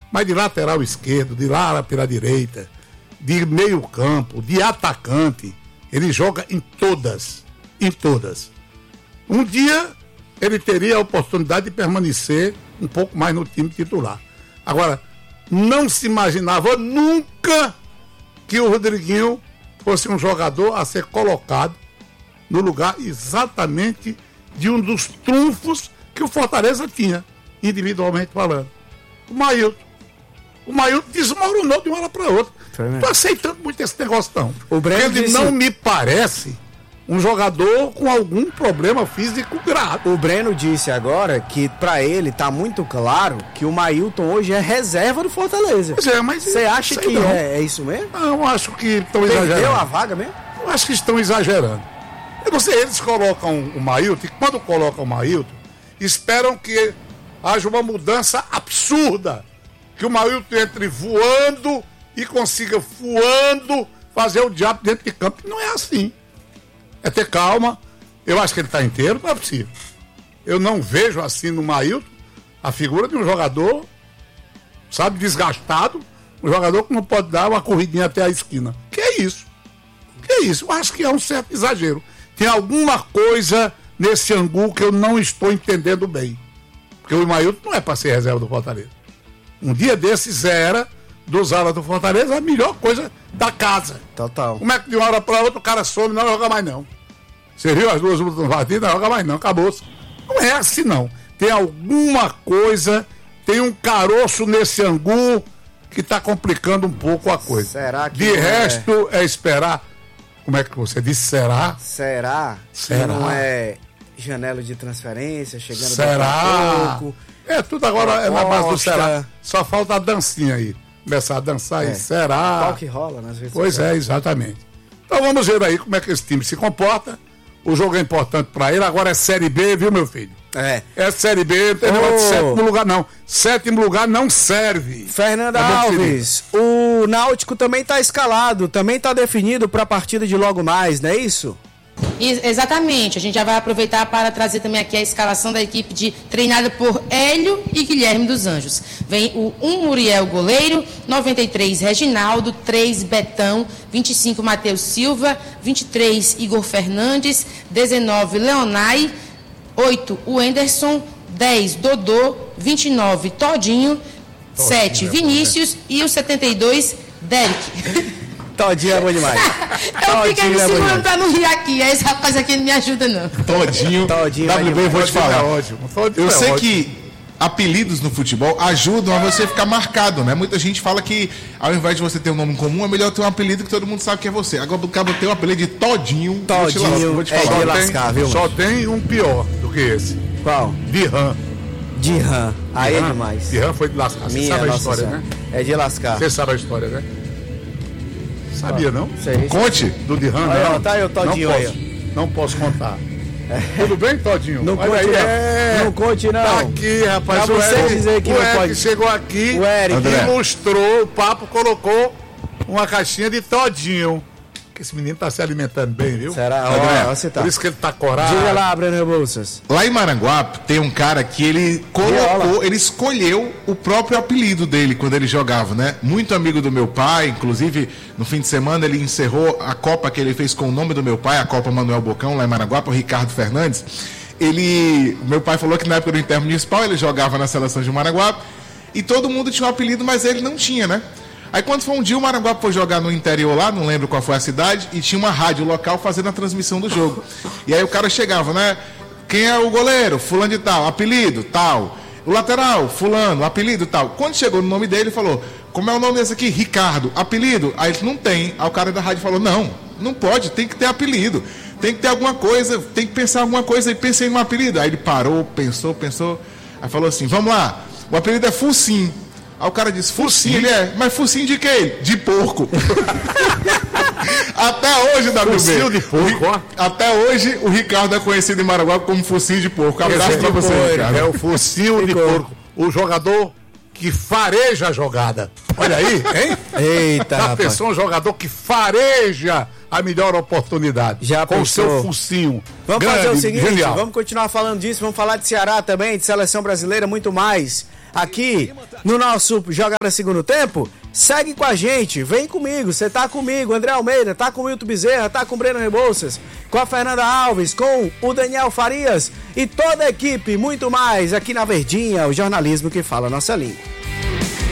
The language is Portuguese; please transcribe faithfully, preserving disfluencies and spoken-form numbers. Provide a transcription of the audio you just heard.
Mas de lateral esquerdo, de lá pela direita, de meio campo, de atacante, ele joga em todas, em todas. Um dia ele teria a oportunidade de permanecer um pouco mais no time titular. Agora, não se imaginava nunca que o Rodriguinho fosse um jogador a ser colocado no lugar exatamente de um dos trunfos que o Fortaleza tinha, individualmente falando. O Mailton. O Mailton desmoronou de uma hora para outra. Não estou aceitando muito esse negócio, não. O Breno Ele disse... não me parece um jogador com algum problema físico grave. O Breno disse agora que pra ele tá muito claro que o Mailton hoje é reserva do Fortaleza. Pois é, mas você acha que é, é isso mesmo? Não, eu acho que estão exagerando. Perdeu a vaga mesmo? Eu acho que estão exagerando. Eu não sei, eles colocam o Mailton, e quando colocam o Mailton, esperam que haja uma mudança absurda. Que o Mailton entre voando e consiga voando fazer o diabo dentro de campo. Não é assim. É ter calma. Eu acho que ele está inteiro, não é possível. Eu não vejo assim no Mailton a figura de um jogador, sabe, desgastado, um jogador que não pode dar uma corridinha até a esquina. Que é isso? Que é isso? Eu acho que é um certo exagero. Tem alguma coisa nesse angu que eu não estou entendendo bem. Porque o Mailton não é para ser reserva do Fortaleza. Um dia desses era, dos alas do Fortaleza, a melhor coisa da casa. Total. Como é que de uma hora para outra o cara some, não joga mais não. Você viu as duas últimas partidas, não joga mais não, acabou-se. Não é assim não. Tem alguma coisa, tem um caroço nesse angu que está complicando um pouco a coisa. Será que De resto é... é esperar. Como é que você disse? Será? Será? Será? Que não é janela de transferência, chegando será? daqui a pouco. É, tudo agora é na base do será. Só falta a dancinha aí. Começar a dançar é. aí. Será? Qual que rola nas vezes? Pois é, exatamente. Então vamos ver aí como é que esse time se comporta. O jogo é importante pra ele. Agora é Série B, viu, meu filho? É. É Série B, não tem negócio de sétimo lugar, não. Sétimo lugar não serve. Fernanda é Alves, o Náutico também tá escalado, também tá definido pra partida de logo mais, não é isso? Exatamente, a gente já vai aproveitar para trazer também aqui a escalação da equipe de, treinada por Hélio e Guilherme dos Anjos. Vem o um Muriel goleiro, noventa e três Reginaldo, três Betão, vinte e cinco Matheus Silva, vinte e três Igor Fernandes, dezenove Leonai, oito Wenderson, dez Dodô, vinte e nove Todinho, sete Vinícius e o setenta e dois Derek. Todinho é bom demais. Eu fiquei me segurando pra não rir aqui. Esse rapaz aqui não me ajuda, não. Todinho. Todinho W B, vou te falar. É ótimo. Eu é sei ótimo. Que apelidos no futebol ajudam a você ficar marcado, né? Muita gente fala que ao invés de você ter um nome comum, é melhor ter um apelido que todo mundo sabe que é você. Agora o cara tem um apelido de Todinho. Todinho, vou te é falar. de lascar, viu? Só tem um pior do que esse. Qual? Dirham. Dirham. Aí é demais. Dirham foi de lascar. Você sabe a história, né? É de lascar. Você sabe a história, né? Sabia, não? Sei. Conte. Do Dirham, aí, não. Ó, tá aí o Todinho não aí. Posso, não posso contar. É. Tudo bem, Todinho? Não Olha conte, aí, é... não conte, não. Tá aqui, rapaz. Pra o você Eric, dizer que o não Eric pode. chegou aqui, o Eric ilustrou o papo, colocou uma caixinha de Todinho. Que esse menino tá se alimentando bem, viu? Será? André, ó, você tá. Por isso que ele tá corado. Diga lá, Breno Rebouças. Lá em Maranguape tem um cara que ele colocou, ele escolheu o próprio apelido dele quando ele jogava, né? Muito amigo do meu pai, inclusive no fim de semana ele encerrou a Copa que ele fez com o nome do meu pai, a Copa Manuel Bocão, lá em Maranguape, o Ricardo Fernandes. Ele, meu pai falou que na época do Intermunicipal ele jogava na seleção de Maranguape e todo mundo tinha um apelido, mas ele não tinha, né? Aí quando foi um dia o Maranguape foi jogar no interior lá, não lembro qual foi a cidade, e tinha uma rádio local fazendo a transmissão do jogo. E aí o cara chegava, né? Quem é o goleiro? Fulano de tal, apelido, tal. O lateral, fulano, apelido, tal. Quando chegou no nome dele, ele falou, como é o nome desse aqui? Ricardo, apelido? Aí ele, não tem. Aí o cara da rádio falou, não, não pode, tem que ter apelido. Tem que ter alguma coisa, tem que pensar alguma coisa. E pensei em um apelido. Aí ele parou, pensou, pensou. Aí falou assim, vamos lá, o apelido é Fucim. Aí o cara disse, focinho, ele é, mas focinho de quê? De porco. Até hoje, W B. Focinho de porco, ó. Até hoje, o Ricardo é conhecido em Maranguape como focinho de porco. Abraço pra você, porco, Ricardo. É o focinho de porco. O jogador que fareja a jogada. Olha aí, hein? Eita, Já rapaz. pensou um jogador que fareja a melhor oportunidade. Já com o pensou. seu focinho. Vamos grande, fazer o seguinte, genial. vamos continuar falando disso, vamos falar de Ceará também, de seleção brasileira, muito mais. Aqui no nosso Jogada Segundo Tempo, segue com a gente, vem comigo, você tá comigo, André Almeida, tá com o Wilton Bezerra, tá com o Breno Rebouças, com a Fernanda Alves, com o Daniel Farias e toda a equipe, muito mais aqui na Verdinha, o jornalismo que fala a nossa língua.